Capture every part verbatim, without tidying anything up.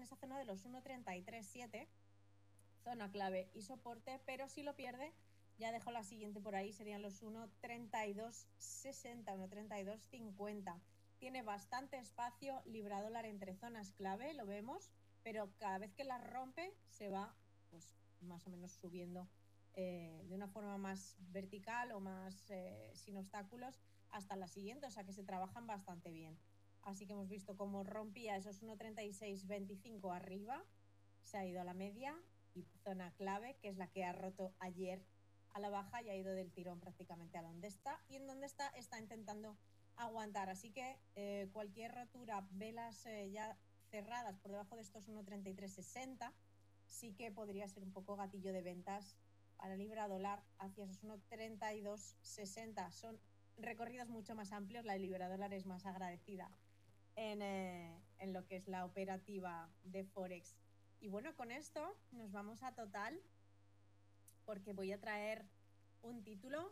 esa zona de los uno treinta y tres siete, zona clave y soporte, pero si lo pierde, ya dejo la siguiente por ahí, serían los uno treinta y dos sesenta, uno treinta y dos cincuenta. Tiene bastante espacio libra dólar entre zonas clave, lo vemos, pero cada vez que la rompe se va pues más o menos subiendo eh, de una forma más vertical o más eh, sin obstáculos hasta la siguiente, o sea que se trabajan bastante bien. Así que hemos visto cómo rompía esos uno treinta y seis veinticinco arriba, se ha ido a la media y zona clave, que es la que ha roto ayer a la baja y ha ido del tirón prácticamente a donde está, y en donde está está intentando aguantar. Así que eh, cualquier rotura, velas eh, ya cerradas por debajo de estos uno treinta y tres sesenta, sí que podría ser un poco gatillo de ventas para libra dólar hacia esos uno treinta y dos sesenta. Son recorridos mucho más amplios, la libra dólar es más agradecida en, eh, en lo que es la operativa de Forex. Y bueno, con esto nos vamos a Total, porque voy a traer un título,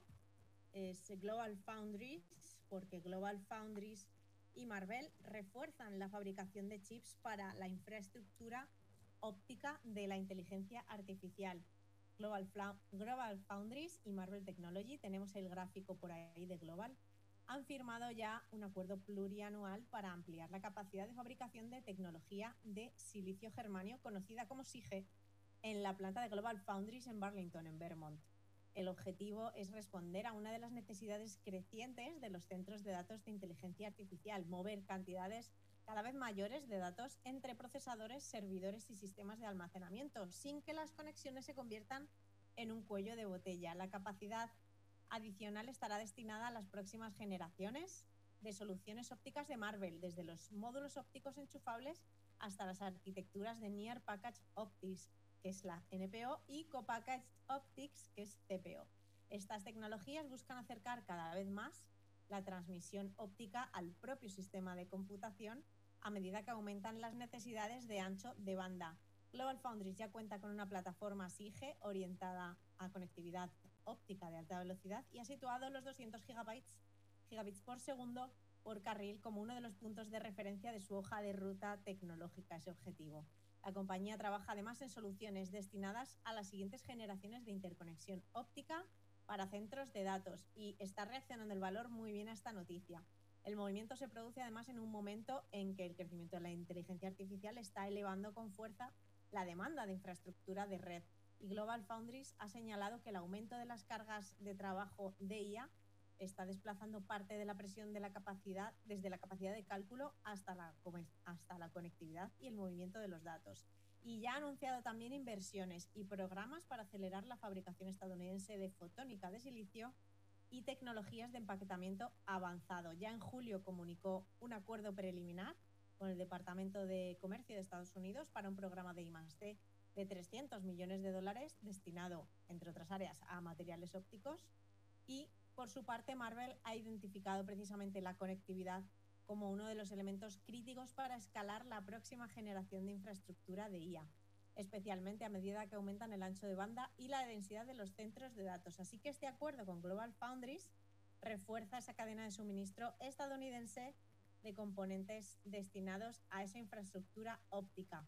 es Global Foundries, porque Global Foundries y Marvell refuerzan la fabricación de chips para la infraestructura óptica de la inteligencia artificial. Global, Global Foundries y Marvell Technology, tenemos el gráfico por ahí de Global, han firmado ya un acuerdo plurianual para ampliar la capacidad de fabricación de tecnología de silicio germanio, conocida como S I G E, en la planta de Global Foundries en Burlington, en Vermont. El objetivo es responder a una de las necesidades crecientes de los centros de datos de inteligencia artificial, mover cantidades cada vez mayores de datos entre procesadores, servidores y sistemas de almacenamiento, sin que las conexiones se conviertan en un cuello de botella. La capacidad adicional estará destinada a las próximas generaciones de soluciones ópticas de Marvell, desde los módulos ópticos enchufables hasta las arquitecturas de Near Package Optics, que es la N P O, y Co-Packaged Optics, que es T P O. Estas tecnologías buscan acercar cada vez más la transmisión óptica al propio sistema de computación a medida que aumentan las necesidades de ancho de banda. Global Foundries ya cuenta con una plataforma S I G E orientada a conectividad óptica de alta velocidad y ha situado los doscientos gigabytes, gigabits por segundo por carril como uno de los puntos de referencia de su hoja de ruta tecnológica, ese objetivo. La compañía trabaja además en soluciones destinadas a las siguientes generaciones de interconexión óptica para centros de datos, y está reaccionando el valor muy bien a esta noticia. El movimiento se produce además en un momento en que el crecimiento de la inteligencia artificial está elevando con fuerza la demanda de infraestructura de red, y Global Foundries ha señalado que el aumento de las cargas de trabajo de I A está desplazando parte de la presión de la capacidad, desde la capacidad de cálculo hasta la, hasta la conectividad y el movimiento de los datos. Y ya ha anunciado también inversiones y programas para acelerar la fabricación estadounidense de fotónica de silicio y tecnologías de empaquetamiento avanzado. Ya en julio comunicó un acuerdo preliminar con el Departamento de Comercio de Estados Unidos para un programa de I más D de trescientos millones de dólares destinado, entre otras áreas, a materiales ópticos. Y por su parte, Marvell ha identificado precisamente la conectividad como uno de los elementos críticos para escalar la próxima generación de infraestructura de I A, especialmente a medida que aumentan el ancho de banda y la densidad de los centros de datos. Así que este acuerdo con Global Foundries refuerza esa cadena de suministro estadounidense de componentes destinados a esa infraestructura óptica.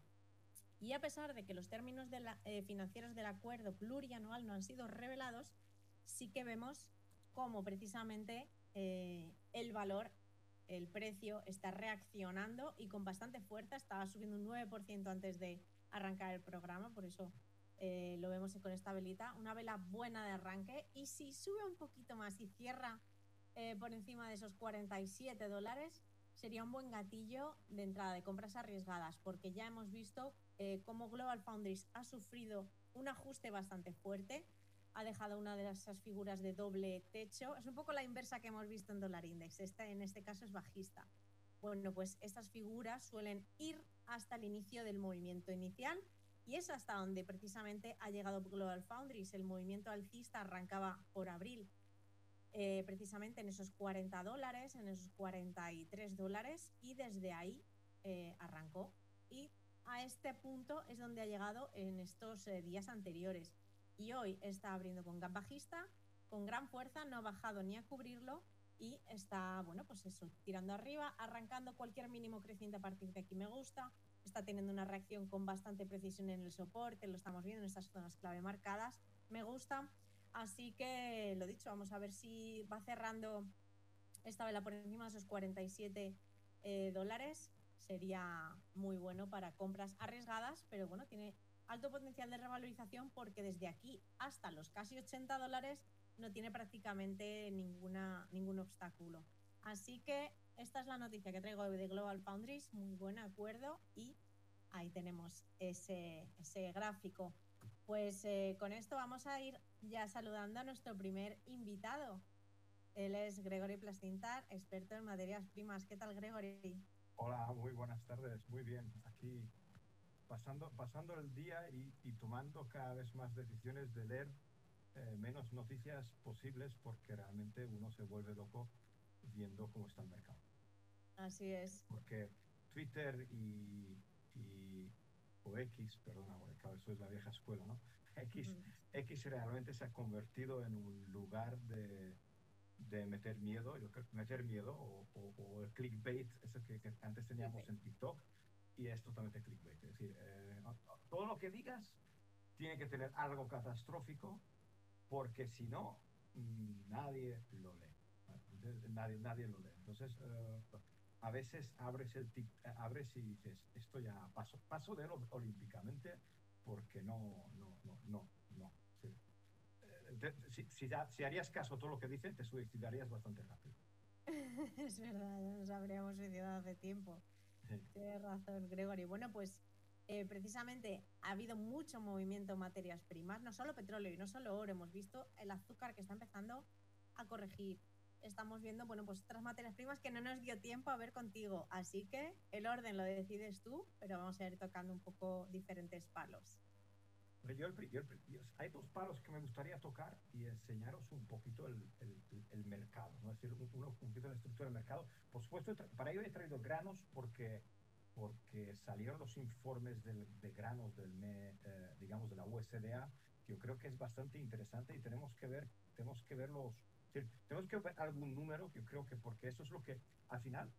Y a pesar de que los términos de la, eh, financieros del acuerdo plurianual no han sido revelados, sí que vemos cómo precisamente eh, el valor, el precio, está reaccionando y con bastante fuerza. Estaba subiendo un nueve por ciento antes de arrancar el programa, por eso eh, lo vemos con esta velita, una vela buena de arranque. Y si sube un poquito más y cierra eh, por encima de esos cuarenta y siete dólares, sería un buen gatillo de entrada de compras arriesgadas, porque ya hemos visto eh, cómo Global Foundries ha sufrido un ajuste bastante fuerte, ha dejado una de esas figuras de doble techo. Es un poco la inversa que hemos visto en Dollar Index. Esta, en este caso, es bajista. Bueno, pues estas figuras suelen ir hasta el inicio del movimiento inicial, y es hasta donde precisamente ha llegado Global Foundries. El movimiento alcista arrancaba por abril, eh, precisamente en esos cuarenta dólares, en esos cuarenta y tres dólares, y desde ahí eh, arrancó. Y a este punto es donde ha llegado en estos eh, días anteriores. Y hoy está abriendo con gap bajista, con gran fuerza, no ha bajado ni a cubrirlo, y está, bueno, pues eso, tirando arriba, arrancando cualquier mínimo creciente a partir de aquí me gusta, está teniendo una reacción con bastante precisión en el soporte, lo estamos viendo en estas zonas clave marcadas. Me gusta, así que lo dicho, vamos a ver si va cerrando esta vela por encima de esos cuarenta y siete eh, dólares. Sería muy bueno para compras arriesgadas, pero bueno, tiene alto potencial de revalorización porque desde aquí hasta los casi ochenta dólares no tiene prácticamente ninguna, ningún obstáculo. Así que esta es la noticia que traigo de Global Foundries, muy buen acuerdo, y ahí tenemos ese, ese gráfico. Pues eh, con esto vamos a ir ya saludando a nuestro primer invitado. Él es Gregory Plastintar, experto en materias primas. ¿Qué tal, Gregory? Hola, muy buenas tardes. Muy bien. Aquí pasando, pasando el día y, y tomando cada vez más decisiones de leer eh, menos noticias posibles porque realmente uno se vuelve loco viendo cómo está el mercado. Así es. Porque Twitter y, y o X, perdona, bueno, claro, eso es la vieja escuela, ¿no? X, Uh-huh. X realmente se ha convertido en un lugar de, de meter miedo, yo creo, meter miedo o, o, o el clickbait, eso que, que antes teníamos en TikTok, y es totalmente clickbait. Es decir, eh, todo lo que digas tiene que tener algo catastrófico, porque si no, nadie lo lee. Nadie, nadie lo lee. Entonces, eh, a veces abres, el tic, abres y dices, esto ya paso, paso de él olímpicamente, porque no, no, no, no, no. Sí. Eh, si, si, si harías caso a todo lo que dicen, te suicidarías bastante rápido. Es verdad, nos habríamos suicidado hace tiempo. Sí. Tienes razón, Gregory. Bueno, pues eh, precisamente ha habido mucho movimiento en materias primas, no solo petróleo y no solo oro. Hemos visto el azúcar que está empezando a corregir. Estamos viendo, bueno, pues otras materias primas que no nos dio tiempo a ver contigo. Así que el orden lo decides tú, pero vamos a ir tocando un poco diferentes palos. Yo, el, yo, el, yo, hay dos palos que me gustaría tocar y enseñaros un poquito el, el, el mercado, ¿no? Es decir, un, un, poquito de la estructura del mercado. Por supuesto, para ello he traído granos porque, porque salieron los informes del, de granos del mes, eh, digamos, de la U S D A, que yo creo que es bastante interesante y tenemos que ver, tenemos que ver los, es decir, tenemos que ver algún número, que yo creo que porque eso es lo que al final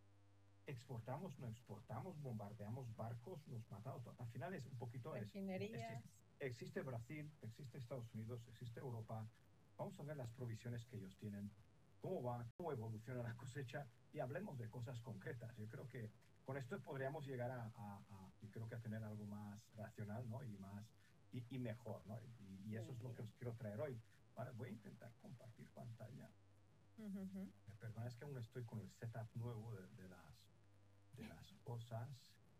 exportamos, no exportamos, bombardeamos barcos, nos matamos. Al final es un poquito es, Refinerías. existe, existe Brasil, existe Estados Unidos, existe Europa. Vamos a ver las provisiones que ellos tienen, cómo va, cómo evoluciona la cosecha y hablemos de cosas concretas. Yo creo que con esto podríamos llegar a, a, a yo creo que a tener algo más racional, ¿no? Y más y, y mejor, ¿no? Y, y eso es lo que os quiero traer hoy. Vale, voy a intentar compartir pantalla. Uh-huh. Me perdona, es que aún estoy con el setup nuevo de, de las de las cosas.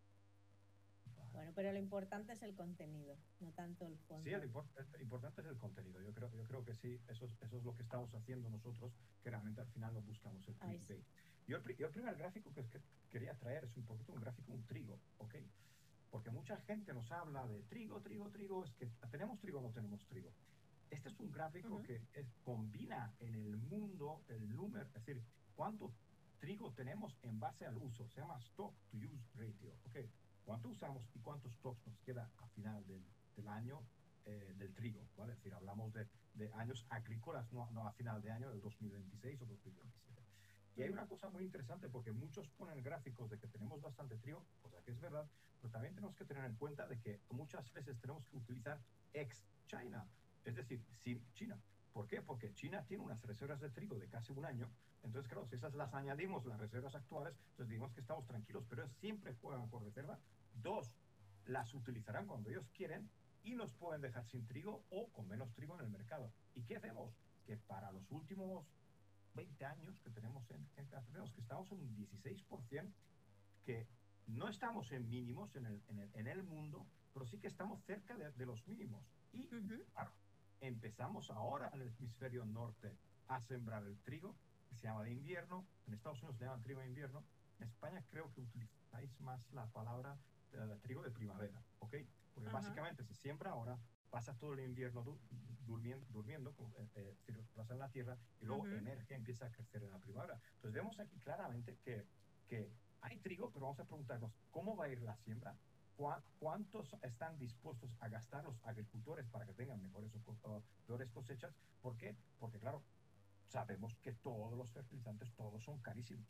Vale. Bueno, pero lo importante es el contenido, no tanto el Sí, fondo. el, import el importante es el contenido. Yo creo, yo creo que sí, eso es, eso es lo que estamos haciendo nosotros, que realmente al final no buscamos el clickbait. Sí. Yo, el, yo el primer gráfico que, que quería traer es un poquito un gráfico, un trigo, ¿ok? Porque mucha gente nos habla de trigo, trigo, trigo, es que tenemos trigo o no tenemos trigo. Este es un gráfico uh-huh. que es, combina en el mundo el número, es decir, cuánto trigo tenemos en base al uso, se llama stock to use ratio, ¿ok? Cuánto usamos y cuántos stocks nos queda a final del, del año eh, del trigo, ¿vale? Es decir, hablamos de, de años agrícolas, no, no a final de año del dos mil veintiséis o dos mil veintisiete. Y hay una cosa muy interesante porque muchos ponen gráficos de que tenemos bastante trigo, cosa que es verdad, pero también tenemos que tener en cuenta de que muchas veces tenemos que utilizar ex-China, es decir, sin China. ¿Por qué? Porque China tiene unas reservas de trigo de casi un año, entonces claro, si esas las añadimos las reservas actuales, entonces digamos que estamos tranquilos, pero ellos siempre juegan por reserva. Dos, las utilizarán cuando ellos quieren y nos pueden dejar sin trigo o con menos trigo en el mercado. ¿Y qué hacemos? Que para los últimos veinte años que tenemos en, en tenemos que estamos en un dieciséis por ciento, que no estamos en mínimos en el, en el, en el mundo, pero sí que estamos cerca de, de los mínimos. Y uh-huh. claro, empezamos ahora en el hemisferio norte a sembrar el trigo, que se llama de invierno. En Estados Unidos le llaman trigo de invierno. En España creo que utilizáis más la palabra uh, trigo de primavera, ¿ok? Porque uh-huh. básicamente se siembra ahora, pasa todo el invierno du durmiendo, durmiendo eh, eh, pasa en la tierra y luego uh-huh. emerge, empieza a crecer en la primavera. Entonces vemos aquí claramente que, que hay trigo, pero vamos a preguntarnos, ¿cómo va a ir la siembra? ¿Cuántos están dispuestos a gastar los agricultores para que tengan mejores o peores cosechas? ¿Por qué? Porque, claro, sabemos que todos los fertilizantes, todos son carísimos.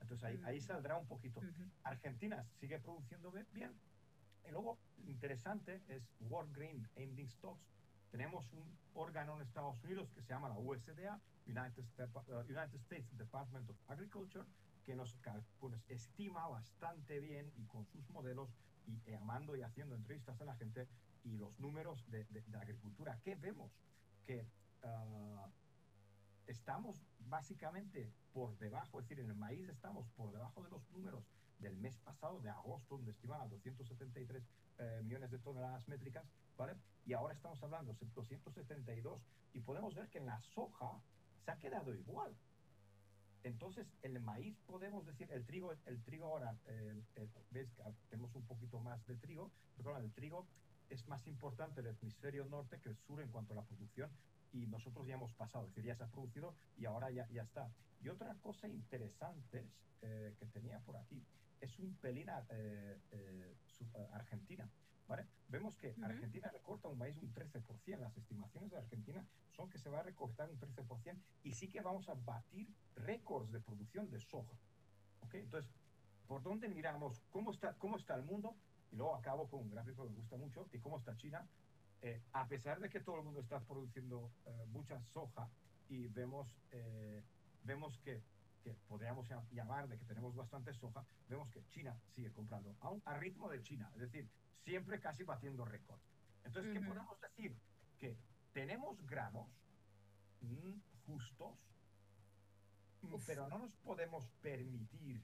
Entonces ahí, ahí saldrá un poquito. Uh-huh. Argentina sigue produciendo bien. Y luego, interesante, es World Grain Ending Stocks. Tenemos un órgano en Estados Unidos que se llama la U S D A, United, Step, uh, United States Department of Agriculture, que nos pues, estima bastante bien y con sus modelos y llamando y haciendo entrevistas a la gente y los números de, de, de agricultura. ¿Qué vemos? Que uh, estamos básicamente por debajo, es decir, en el maíz estamos por debajo de los números del mes pasado, de agosto, donde estimaban doscientos setenta y tres eh, millones de toneladas métricas, ¿vale? Y ahora estamos hablando de doscientos setenta y dos, y podemos ver que en la soja se ha quedado igual. Entonces, el maíz, podemos decir, el trigo, el trigo ahora, eh, eh, ves que tenemos un poquito más de trigo, pero claro, el trigo es más importante el hemisferio norte que el sur en cuanto a la producción, y nosotros ya hemos pasado, es decir, ya se ha producido y ahora ya, ya está. Y otra cosa interesante eh, que tenía por aquí es un pelín eh, eh, sub, uh, Argentina, ¿vale? Vemos que uh-huh. Argentina recorta un maíz un trece por ciento, las estimaciones de Argentina son que se va a recortar un trece por ciento y sí que vamos a batir récords de producción de soja, ¿ok? Entonces, ¿por dónde miramos? ¿Cómo está, cómo está el mundo? Y luego acabo con un gráfico que me gusta mucho, y cómo está China. Eh, a pesar de que todo el mundo está produciendo eh, mucha soja y vemos, eh, vemos que, que podríamos llamar de que tenemos bastante soja, vemos que China sigue comprando a, un, a ritmo de China, es decir, siempre casi batiendo récord. Entonces, uh-huh. ¿qué podemos decir? Que tenemos granos mm, justos, Uf. pero no nos podemos permitir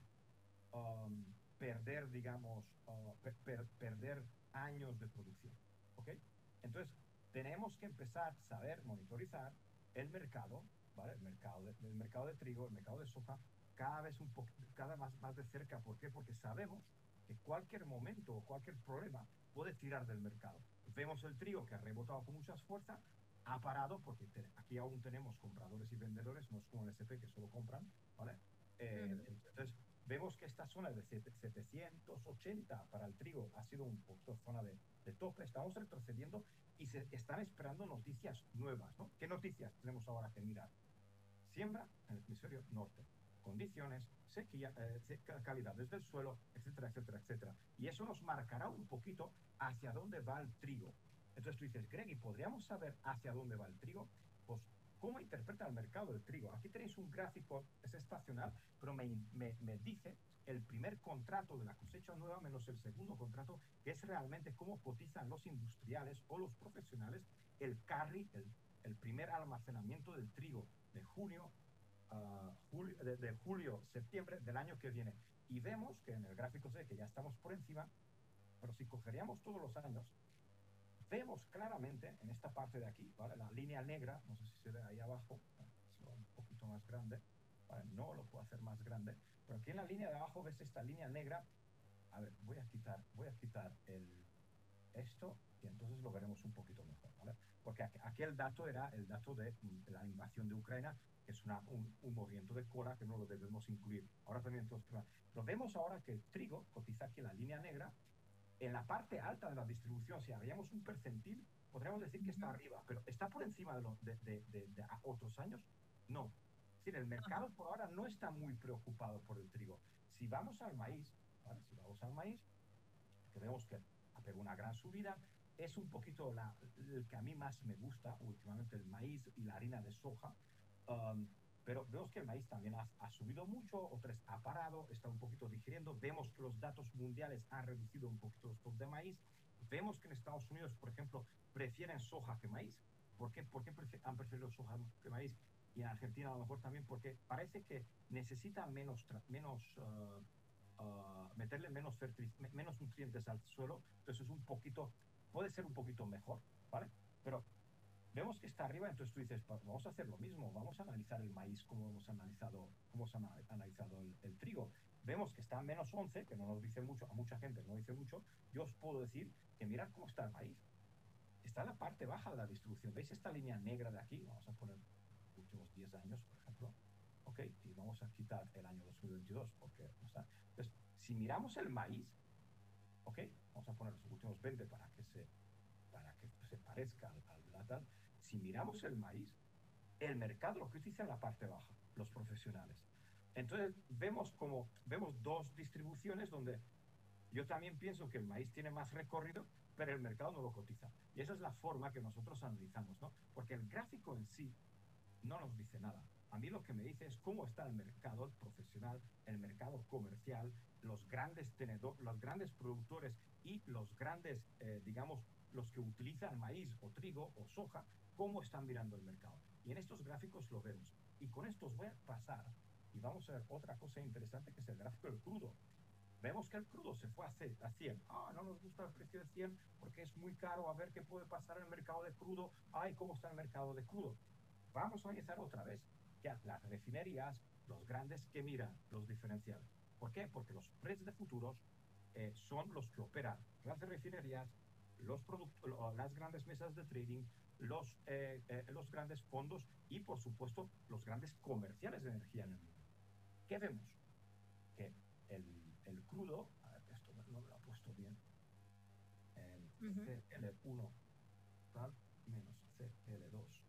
um, perder, digamos, uh, per, per, perder años de producción, ¿ok? Entonces, tenemos que empezar a saber monitorizar el mercado, ¿vale? El mercado de, el mercado de trigo, el mercado de soja, cada vez un poco, cada más, más de cerca. ¿Por qué? Porque sabemos que cualquier momento o cualquier problema puede tirar del mercado. Vemos el trigo que ha rebotado con muchas fuerzas, ha parado, porque te, aquí aún tenemos compradores y vendedores, no es como el S P que solo compran, ¿vale? Eh, uh-huh. Entonces, vemos que esta zona de setecientos ochenta para el trigo ha sido un poquito zona de, de tope. Estamos retrocediendo y se están esperando noticias nuevas, ¿no? ¿Qué noticias tenemos ahora que mirar? Siembra en el hemisferio norte, condiciones, sequía, eh, calidades del suelo, etcétera, etcétera, etcétera. Y eso nos marcará un poquito hacia dónde va el trigo. Entonces tú dices, Greg, ¿y podríamos saber hacia dónde va el trigo? Pues, ¿cómo interpreta el mercado el trigo? Aquí tenéis un gráfico, es estacional, pero me, me, me dice el primer contrato de la cosecha nueva menos el segundo contrato, que es realmente cómo cotizan los industriales o los profesionales el carry, el, el primer almacenamiento del trigo de junio, uh, julio, de, de julio, septiembre del año que viene. Y vemos que en el gráfico se ve que ya estamos por encima, pero si cogeríamos todos los años, vemos claramente en esta parte de aquí, ¿vale? La línea negra, no sé si se ve ahí abajo, un poquito más grande, ¿vale? No lo puedo hacer más grande, pero aquí en la línea de abajo ves esta línea negra. A ver, voy a quitar, voy a quitar el, esto y entonces lo veremos un poquito mejor, ¿vale? Porque aquí, aquí el dato era el dato de, de la invasión de Ucrania, que es una, un, un movimiento de cola que no lo debemos incluir. Ahora también, entonces, pero vemos ahora que el trigo cotiza aquí en la línea negra. En la parte alta de la distribución, si haríamos un percentil, podríamos decir que está arriba, pero ¿está por encima de, lo, de, de, de, de otros años? No. Es decir, el mercado por ahora no está muy preocupado por el trigo. Si vamos al maíz, ¿vale? Si vamos al maíz, que vemos que ha pegado una gran subida, es un poquito la, el que a mí más me gusta últimamente, el maíz y la harina de soja. Um, pero vemos que el maíz también ha, ha subido mucho, otras ha parado, está un poquito digiriendo. Vemos que los datos mundiales han reducido un poquito los stocks de maíz. Vemos que en Estados Unidos, por ejemplo, prefieren soja que maíz. ¿Por qué, ¿Por qué prefieren, han preferido soja que maíz? Y en Argentina a lo mejor también porque parece que necesita menos, menos uh, uh, meterle menos, menos nutrientes al suelo. Entonces es un poquito, puede ser un poquito mejor, ¿vale? Pero vemos que está arriba, entonces tú dices, vamos a hacer lo mismo, vamos a analizar el maíz como hemos analizado, como hemos analizado el, el trigo. Vemos que está a menos once, que no nos dice mucho, a mucha gente no dice mucho. Yo os puedo decir que mirad cómo está el maíz. Está en la parte baja de la distribución. ¿Veis esta línea negra de aquí? Vamos a poner los últimos diez años, por ejemplo. Ok, y vamos a quitar el año dos mil veintidós, porque no está. Entonces, si miramos el maíz, ok, vamos a poner los últimos veinte para que se, para que se parezca al, al latal. Si miramos el maíz, el mercado lo que utiliza en la parte baja, los profesionales. Entonces, vemos como, vemos dos distribuciones donde yo también pienso que el maíz tiene más recorrido, pero el mercado no lo cotiza. Y esa es la forma que nosotros analizamos, ¿no? Porque el gráfico en sí no nos dice nada. A mí lo que me dice es cómo está el mercado profesional, el mercado comercial, los grandes tenedores, los grandes productores y los grandes, eh, digamos, los que utilizan maíz o trigo o soja, cómo están mirando el mercado. Y en estos gráficos lo vemos. Y con estos voy a pasar y vamos a ver otra cosa interesante que es el gráfico del crudo. Vemos que el crudo se fue a cien. Ah, no nos gusta el precio de cien porque es muy caro. A ver qué puede pasar en el mercado de crudo. Ay, ¿cómo está el mercado de crudo? Vamos a analizar otra vez que las refinerías, los grandes que miran los diferenciales. ¿Por qué? Porque los precios de futuros eh, son los que operan las refinerías, los las grandes mesas de trading, los, eh, eh, los grandes fondos y, por supuesto, los grandes comerciales de energía en el mundo. ¿Qué vemos? Que el, el crudo, a ver, esto no me lo ha puesto bien, el uh-huh. C L uno tal, menos C L dos.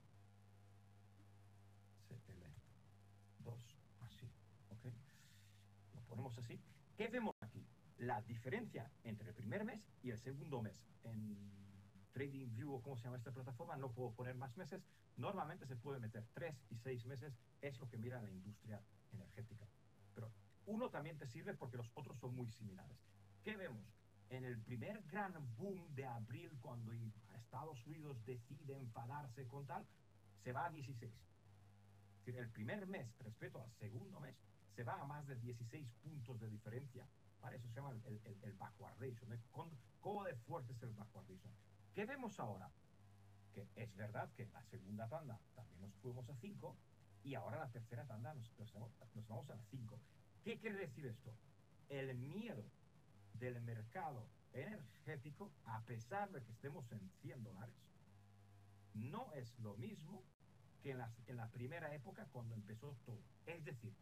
C L dos, así, ¿ok? Lo ponemos así. ¿Qué vemos aquí? La diferencia entre el primer mes y el segundo mes. En TradingView, o cómo se llama esta plataforma, no puedo poner más meses. Normalmente se puede meter tres y seis meses, es lo que mira la industria energética. Pero uno también te sirve porque los otros son muy similares. ¿Qué vemos? En el primer gran boom de abril, cuando Estados Unidos decide enfadarse con tal, se va a dieciséis. El primer mes respecto al segundo mes se va a más de dieciséis puntos de diferencia. ¿Vale? Eso se llama el, el, el backwardation. ¿eh? ¿Cómo de fuerte es el backwardation? ¿Qué vemos ahora? Que es verdad que la segunda tanda también nos fuimos a cinco y ahora la tercera tanda nos, nos, nos vamos a cinco. ¿Qué quiere decir esto? El miedo del mercado energético, a pesar de que estemos en cien dólares, no es lo mismo que en la, en la primera época cuando empezó todo. Es decir,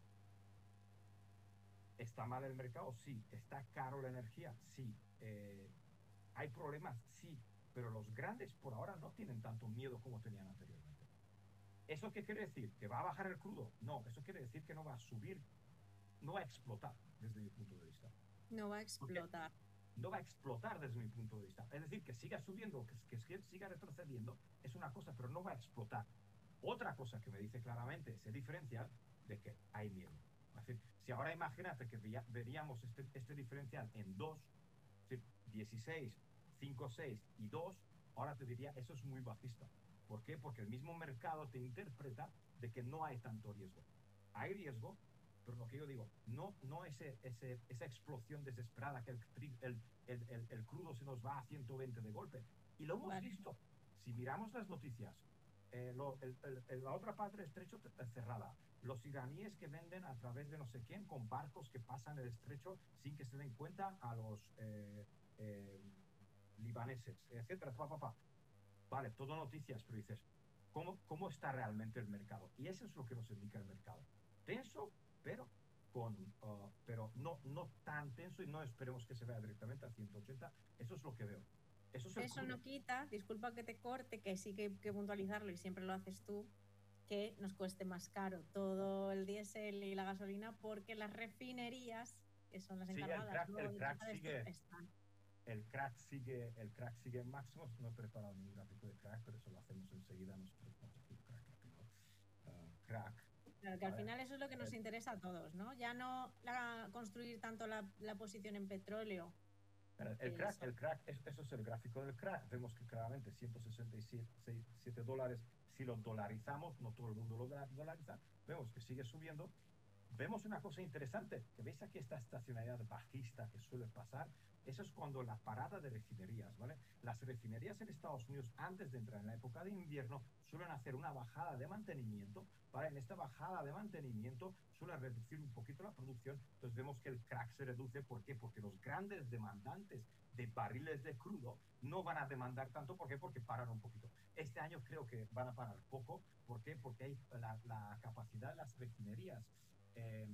¿está mal el mercado? Sí. ¿Está caro la energía? Sí. Eh, ¿Hay problemas? Sí. Pero los grandes por ahora no tienen tanto miedo como tenían anteriormente. ¿Eso qué quiere decir? ¿Que va a bajar el crudo? No, eso quiere decir que no va a subir, no va a explotar, desde mi punto de vista. No va a explotar. Porque no va a explotar desde mi punto de vista. Es decir, que siga subiendo, que, que siga retrocediendo, es una cosa, pero no va a explotar. Otra cosa que me dice claramente ese diferencial de que hay miedo. Es decir, si ahora imagínate que veríamos este, este diferencial en dos, es decir, dieciséis, cinco, seis y dos, ahora te diría, eso es muy bajista. ¿Por qué? Porque el mismo mercado te interpreta de que no hay tanto riesgo. Hay riesgo, pero lo que yo digo, no, no ese, ese, esa explosión desesperada que el, el, el, el, el crudo se nos va a ciento veinte de golpe. Y lo hemos vale. visto. Si miramos las noticias, eh, lo, el, el, el, la otra parte del estrecho cerrada, los iraníes que venden a través de no sé quién con barcos que pasan el estrecho sin que se den cuenta a los eh, eh, libaneses, etcétera, pa, pa, pa. Vale, todo noticias, pero dices, ¿cómo, ¿cómo está realmente el mercado? Y eso es lo que nos indica el mercado. Tenso, pero con, uh, pero no, no tan tenso, y no esperemos que se vea directamente a ciento ochenta. Eso es lo que veo. Eso, es el Eso no quita, disculpa que te corte, que sí que hay que puntualizarlo y siempre lo haces tú, que nos cueste más caro todo el diésel y la gasolina porque las refinerías, que son las encargadas, sí, el crack, el crack sigue, esto, están. El crack sigue, el crack sigue en máximos. No he preparado ningún gráfico de crack, pero eso lo hacemos enseguida. Nosotros vamos aquí, crack, rápido. Uh, crack. Claro, que al final eso es lo que nos interesa a todos, ¿no? Ya no la, construir tanto la, la posición en petróleo. El, el crack, el crack es, eso es el gráfico del crack. Vemos que claramente ciento sesenta y siete dólares, si lo dolarizamos, no todo el mundo lo dolariza, vemos que sigue subiendo. Vemos una cosa interesante, que veis aquí esta estacionalidad bajista que suele pasar. Eso es cuando la parada de refinerías, ¿vale? Las refinerías en Estados Unidos, antes de entrar en la época de invierno, suelen hacer una bajada de mantenimiento, ¿vale? En esta bajada de mantenimiento suele reducir un poquito la producción. Entonces vemos que el crack se reduce. ¿Por qué? Porque los grandes demandantes de barriles de crudo no van a demandar tanto. ¿Por qué? Porque paran un poquito. Este año creo que van a parar poco. ¿Por qué? Porque hay la, la capacidad de las refinerías. Eh,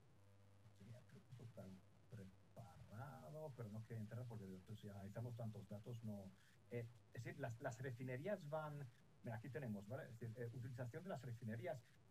creo que esto está preparado, pero no quiero entrar porque entonces, si analizamos tantos datos, no. Eh, es decir, las, las refinerías van. Mira, aquí tenemos, ¿vale? Es decir, eh, utilización de las refinerías.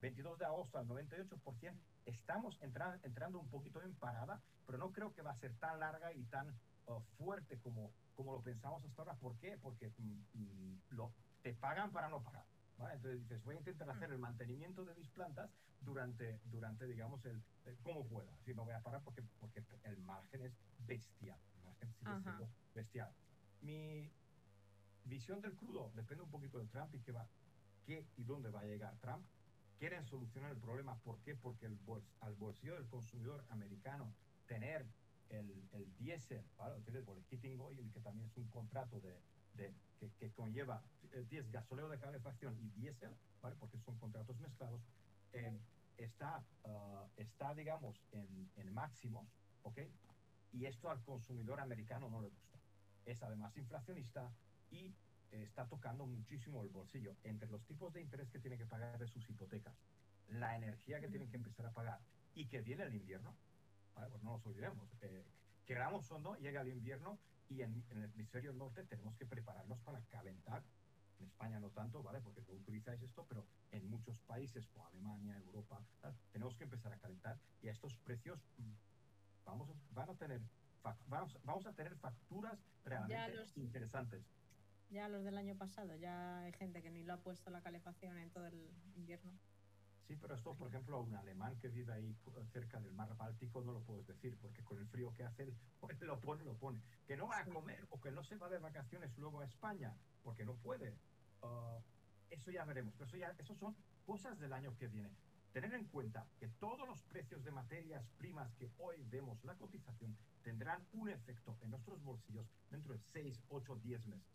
veintidós de agosto al noventa y ocho por ciento, estamos entra, entrando un poquito en parada, pero no creo que va a ser tan larga y tan uh, fuerte como, como lo pensamos hasta ahora. ¿Por qué? Porque mm, lo, te pagan para no pagar. ¿Vale? Entonces dices, voy a intentar hacer el mantenimiento de mis plantas durante, durante digamos, el, el cómo pueda. Así no voy a parar porque, porque el margen es bestial. El margen sigue Ajá. siendo bestial. Mi visión del crudo depende un poquito de Trump y qué, va, qué y dónde va a llegar Trump. Quieren solucionar el problema. ¿Por qué? Porque el bols, al bolsillo del consumidor americano tener el, el diésel, ¿vale? El heating oil, que también es un contrato de, de, que, que conlleva diésel, gasoleo de calefacción y diésel, ¿vale? Porque son contratos mezclados, eh, está, uh, está, digamos, en, en máximos, ¿ok? Y esto al consumidor americano no le gusta. Es además inflacionista y eh, está tocando muchísimo el bolsillo. Entre los tipos de interés que tienen que pagar de sus hipotecas, la energía que tienen que empezar a pagar y que viene el invierno, ¿vale? Pues no nos olvidemos, eh, queramos o no, llega el invierno y en, en el hemisferio norte tenemos que prepararnos para calentar. En España no tanto, ¿vale? Porque no utilizáis esto, pero en muchos países como Alemania, Europa, ¿vale? Tenemos que empezar a calentar y a estos precios vamos, van a tener, vamos, vamos a tener facturas realmente Ya los, interesantes. ya los del año pasado, ya hay gente que ni lo ha puesto la calefacción en todo el invierno. Sí, pero esto, por ejemplo, a un alemán que vive ahí cerca del mar Báltico no lo puedes decir, porque con el frío que hace, pues lo pone, lo pone. Que no va a comer o que no se va de vacaciones luego a España, porque no puede. Uh, eso ya veremos, pero eso, ya, eso son cosas del año que viene. Tener en cuenta que todos los precios de materias primas que hoy vemos la cotización tendrán un efecto en nuestros bolsillos dentro de seis, ocho, diez meses.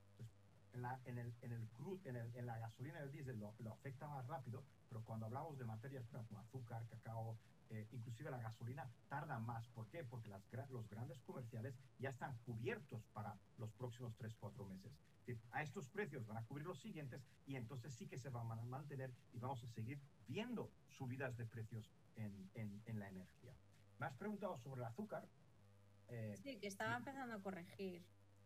En la, en, el, en, el crudo, en, el, en la gasolina y el diésel lo, lo afecta más rápido, pero cuando hablamos de materias como azúcar, cacao, eh, inclusive la gasolina, tarda más. ¿Por qué? Porque las, los grandes comerciales ya están cubiertos para los próximos tres cuatro meses. Es decir, a estos precios van a cubrir los siguientes y entonces sí que se van a mantener y vamos a seguir viendo subidas de precios en, en, en la energía. Me has preguntado sobre el azúcar. Eh, sí, que estaba empezando a corregir.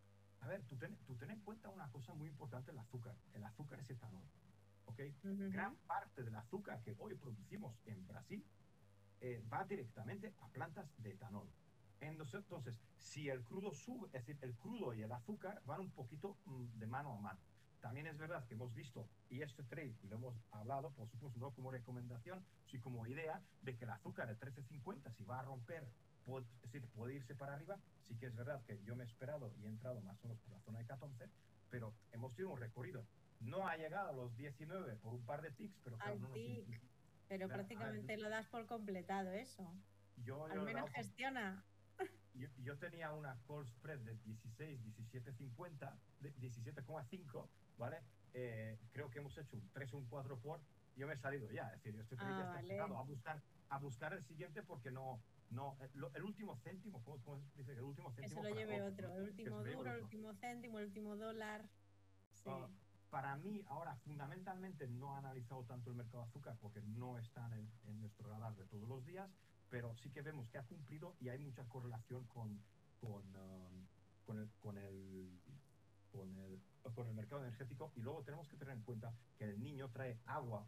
A ver, tú ten, tú ten en cuenta una cosa muy importante, el azúcar. El azúcar es etanol, ¿ok? Uh-huh. Gran parte del azúcar que hoy producimos en Brasil eh, va directamente a plantas de etanol. Entonces, entonces, si el crudo sube, es decir, el crudo y el azúcar van un poquito mm, de mano a mano. También es verdad que hemos visto, y este trade lo hemos hablado, por supuesto, no como recomendación, sino como idea, de que el azúcar de trece cincuenta, si va a romper, puede, es decir, puede irse para arriba. Sí que es verdad que yo me he esperado y he entrado más o menos por la zona de catorce, pero hemos tenido un recorrido. No ha llegado a los diecinueve por un par de ticks, pero claro, no nos... Pero claro, prácticamente ver, lo das por completado eso. Yo, Al yo menos gestiona. Yo, yo tenía una call spread de dieciséis, diecisiete cincuenta, diecisiete coma cinco, ¿vale? Eh, creo que hemos hecho un tres o un cuatro por, yo me he salido ya, es decir, yo estoy ah, ya vale. a buscar a buscar el siguiente porque no, no el, el último céntimo, ¿cómo, cómo se dice? El último céntimo. Que se lo lleve otro, otro, el último duro, el último céntimo, el último dólar. Sí. Uh, para mí, ahora, fundamentalmente, no he analizado tanto el mercado de azúcar porque no está en, el, en nuestro radar de todos los días, pero sí que vemos que ha cumplido y hay mucha correlación con, con, um, con, el, con, el, con, el, con el mercado energético. Y luego tenemos que tener en cuenta que el niño trae agua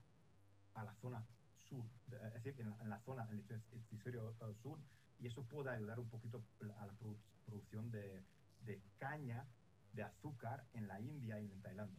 a la zona sur, es decir, en la, en la zona, en el hemisferio sur, y eso puede ayudar un poquito a la produ producción de, de caña, de azúcar en la India y en Tailandia.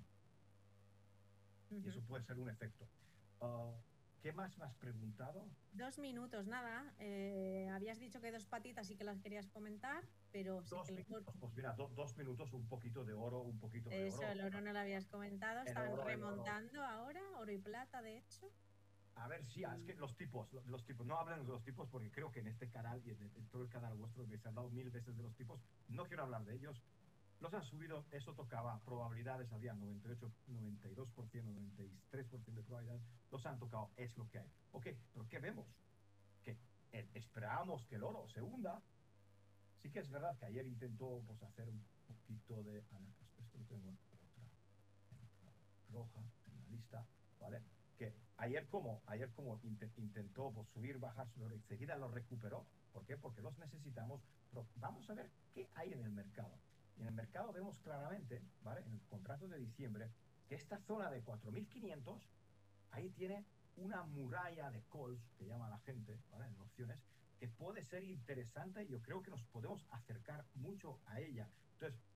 Uh-huh. Y eso puede ser un efecto. Uh, ¿Qué más me has preguntado? Dos minutos, nada. Eh, habías dicho que dos patitas y que las querías comentar, pero dos sí que minutos, el... Pues mira, do, dos minutos, un poquito de oro, un poquito de eso, oro. Eso, el oro no lo habías comentado. Están oro, remontando oro. ahora, oro y plata, de hecho. A ver, sí, es que los tipos, los, los tipos, no hablen de los tipos porque creo que en este canal y en, en todo el canal vuestro me se han dado mil veces de los tipos. No quiero hablar de ellos. Los han subido, eso tocaba probabilidades, había noventa y ocho, noventa y dos por ciento, noventa y tres por ciento de probabilidades, los han tocado, es lo que hay. Ok, pero ¿qué vemos? Que eh, esperábamos que el oro se hunda. Sí que es verdad que ayer intentó pues, hacer un poquito de... A ver, esto lo tengo en otra, en otra roja, en la lista, ¿vale? Que ayer como, ayer como int intentó pues, subir, bajar, subir, enseguida lo recuperó. ¿Por qué? Porque los necesitamos. Pero vamos a ver qué hay en el mercado. Y en el mercado vemos claramente, ¿vale? En el contrato de diciembre, que esta zona de cuatro mil quinientos, ahí tiene una muralla de calls, que llama la gente, ¿vale? En opciones, que puede ser interesante y yo creo que nos podemos acercar mucho a ella. Entonces,